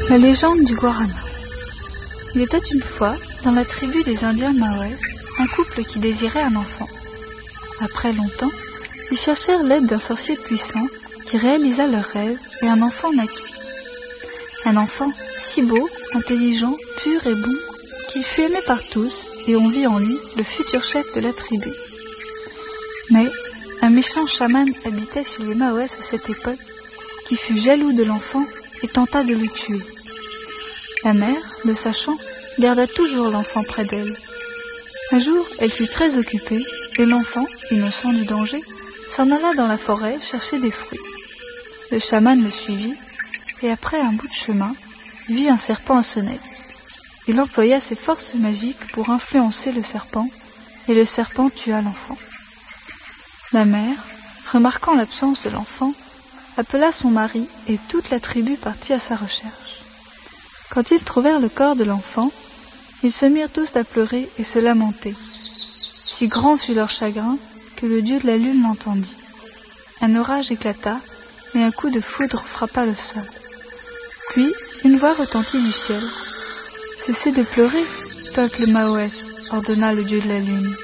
La légende du Guarana. Il était une fois, dans la tribu des Indiens Maoès, un couple qui désirait un enfant. Après longtemps, ils cherchèrent l'aide d'un sorcier puissant qui réalisa leur rêve et un enfant naquit. Un enfant si beau, intelligent, pur et bon, qu'il fut aimé par tous et on vit en lui le futur chef de la tribu. Mais un méchant chaman habitait chez les Maoès à cette époque, qui fut jaloux de l'enfant et tenta de le tuer. La mère, le sachant, garda toujours l'enfant près d'elle. Un jour, elle fut très occupée et l'enfant, innocent du danger, s'en alla dans la forêt chercher des fruits. Le chaman le suivit et après un bout de chemin, vit un serpent à sonnette. Il employa ses forces magiques pour influencer le serpent et le serpent tua l'enfant. La mère, remarquant l'absence de l'enfant, appela son mari et toute la tribu partit à sa recherche. Quand ils trouvèrent le corps de l'enfant, ils se mirent tous à pleurer et se lamenter. Si grand fut leur chagrin que le dieu de la lune l'entendit. Un orage éclata et un coup de foudre frappa le sol. Puis une voix retentit du ciel. « Cessez de pleurer, peuple Maoès, ordonna le dieu de la lune.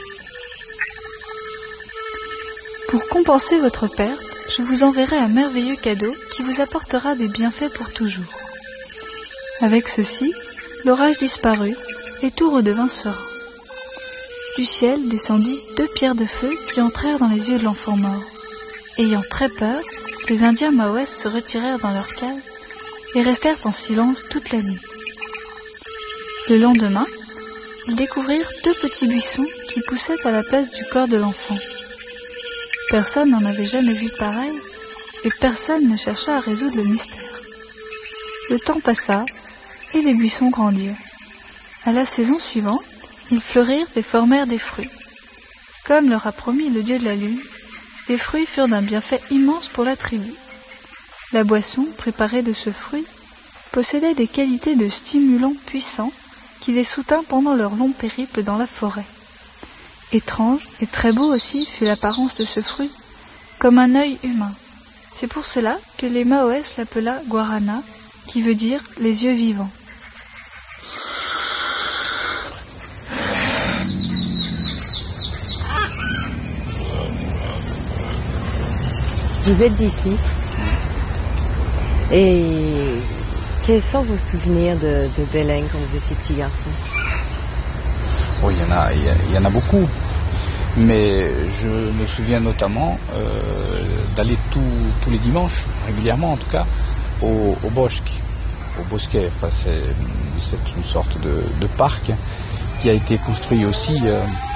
Pour compenser votre perte, je vous enverrai un merveilleux cadeau qui vous apportera des bienfaits pour toujours. » Avec ceci, l'orage disparut et tout redevint serein. Du ciel descendit 2 pierres de feu qui entrèrent dans les yeux de l'enfant mort. Ayant très peur, les Indiens Maoès se retirèrent dans leur cave et restèrent en silence toute la nuit. Le lendemain, ils découvrirent 2 petits buissons qui poussaient à la place du corps de l'enfant. Personne n'en avait jamais vu pareil et personne ne chercha à résoudre le mystère. Le temps passa et les buissons grandirent. À la saison suivante, ils fleurirent et formèrent des fruits. Comme leur a promis le dieu de la lune, les fruits furent d'un bienfait immense pour la tribu. La boisson préparée de ce fruit possédait des qualités de stimulant puissants qui les soutint pendant leur long périple dans la forêt. Étrange et très beau aussi fut l'apparence de ce fruit, comme un œil humain. C'est pour cela que les Maoès l'appela Guarana, qui veut dire les yeux vivants. Vous êtes d'ici et quels sont vos souvenirs de Belém quand vous étiez petit garçon? Oh, il y en a beaucoup, mais je me souviens notamment d'aller tous les dimanches, régulièrement en tout cas, au bosque. Au bosquet, enfin, c'est une sorte de parc qui a été construit aussi